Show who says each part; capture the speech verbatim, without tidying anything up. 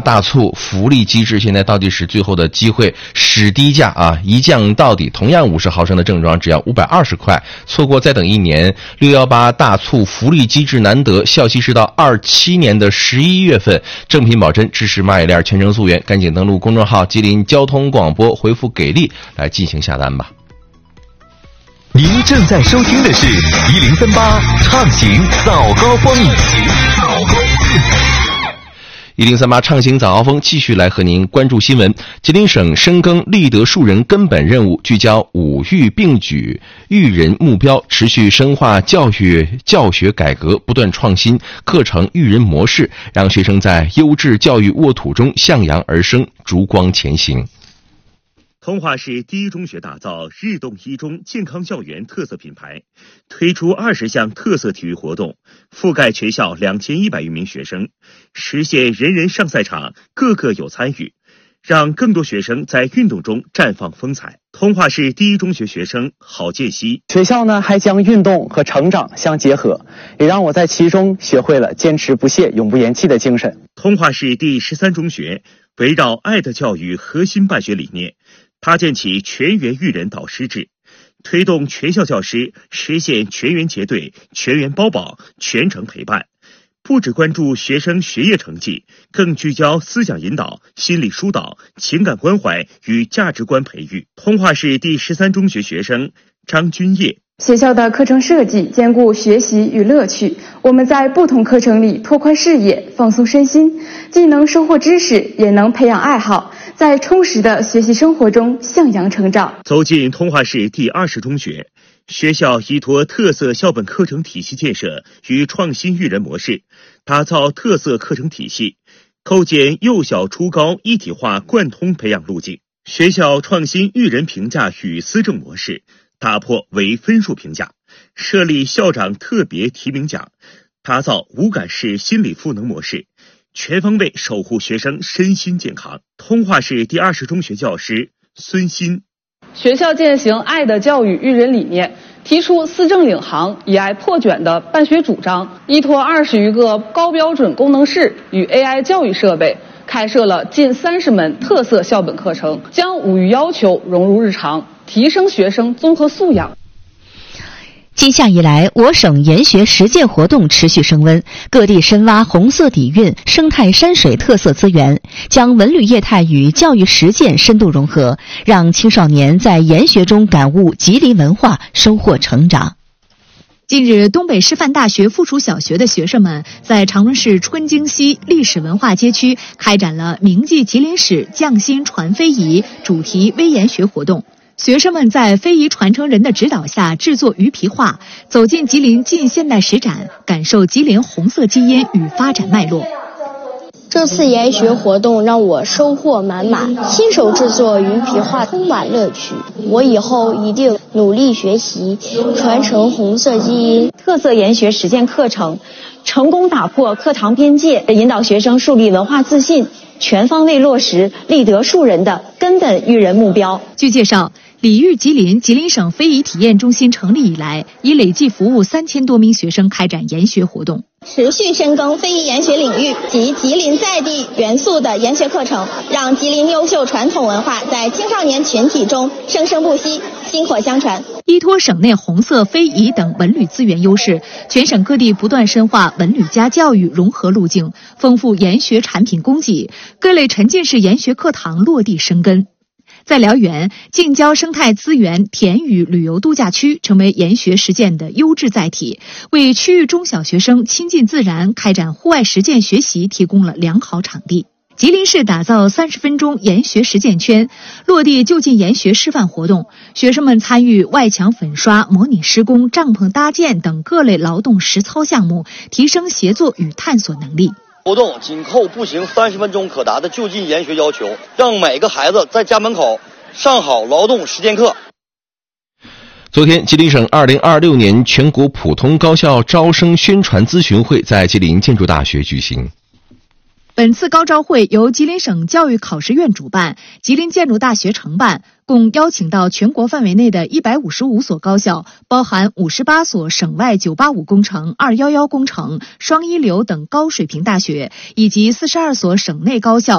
Speaker 1: 大促福利机制现在倒计时最后的机会，史低价啊，一降到底。同样五十毫升的正装只要五百二十块，错过再等一年。六一八大促福利机制难得，效期是到二七年的十一月份，正品保真，支持蚂蚁链全程溯源，赶紧登录公众号吉林交通广播，回复给力来进行下单吧。
Speaker 2: 您正在收听的是一零三八畅行早高峰，早高峰。
Speaker 1: 一零三八畅行早高峰继续来和您关注新闻。吉林省深耕立德树人根本任务，聚焦五育并举育人目标，持续深化教育教学改革，不断创新课程育人模式，让学生在优质教育沃土中向阳而生，烛光前行。
Speaker 3: 通化市第一中学打造日动一中健康校园特色品牌，推出二十项特色体育活动，覆盖全校两千一百余名学生，实现人人上赛场，个个有参与，让更多学生在运动中绽放风采。通化市第一中学学生郝建熙，
Speaker 4: 学校呢还将运动和成长相结合，也让我在其中学会了坚持不懈、永不言弃的精神。
Speaker 3: 通化市第十三中学围绕爱的教育核心办学理念，搭建起全员育人导师制，推动全校教师实现全员结对、全员包保、全程陪伴。不只关注学生学业成绩，更聚焦思想引导、心理疏导、情感关怀与价值观培育。通化市第十三中学学生张君业，
Speaker 5: 学校的课程设计兼顾学习与乐趣，我们在不同课程里拓宽视野，放松身心，既能收获知识，也能培养爱好，在充实的学习生活中向阳成长。
Speaker 3: 走进通化市第二十中学，学校依托特色校本课程体系建设与创新育人模式，打造特色课程体系，构建幼小初高一体化贯通培养路径。学校创新育人评价与思政模式，打破唯分数评价，设立校长特别提名奖，打造无感式心理赋能模式，全方位守护学生身心健康。通化市第二十中学教师孙鑫，
Speaker 6: 学校践行爱的教育育人理念，提出思政领航、以爱破卷的办学主张，依托二十余个高标准功能室与 A I 教育设备，开设了近三十门特色校本课程，将五育要求融入日常，提升学生综合素养。
Speaker 7: 今夏以来，我省研学实践活动持续升温，各地深挖红色底蕴、生态山水特色资源，将文旅业态与教育实践深度融合，让青少年在研学中感悟吉林文化，收获成长。
Speaker 8: 近日，东北师范大学附属小学的学生们在长春市春京西历史文化街区开展了铭记吉林史、匠心传非遗主题微研学活动。学生们在非遗传承人的指导下制作鱼皮画，走进吉林近现代史展，感受吉林红色基因与发展脉络。
Speaker 9: 这次研学活动让我收获满满，亲手制作鱼皮画充满乐趣。我以后一定努力学习，传承红色基因。
Speaker 10: 特色研学实践课程成功打破课堂边界，引导学生树立文化自信，全方位落实立德树人的根本育人目标。
Speaker 8: 据介绍，礼遇吉林吉林省非遗体验中心成立以来，已累计服务三千多名学生开展研学活动。
Speaker 11: 持续深耕非遗研学领域及吉林在地元素的研学课程，让吉林优秀传统文化在青少年群体中生生不息、薪火相传。
Speaker 8: 依托省内红色、非遗等文旅资源优势，全省各地不断深化文旅加教育融合路径，丰富研学产品供给，各类沉浸式研学课堂落地生根。在辽源，近郊生态资源田屿旅游度假区成为研学实践的优质载体，为区域中小学生亲近自然、开展户外实践学习提供了良好场地。吉林市打造三十分钟研学实践圈，落地就近研学示范活动，学生们参与外墙粉刷、模拟施工、帐篷搭建等各类劳动实操项目，提升协作与探索能力。
Speaker 12: 活动紧扣步行三十分钟可达的就近研学要求，让每个孩子在家门口上好劳动实践课。
Speaker 1: 昨天，吉林省二零二六年全国普通高校招生宣传咨询会在吉林建筑大学举行。
Speaker 8: 本次高招会由吉林省教育考试院主办，吉林建筑大学承办，共邀请到全国范围内的一百五十五所高校，包含五十八所省外九八五工程、二一一工程、双一流等高水平大学，以及四十二所省内高校。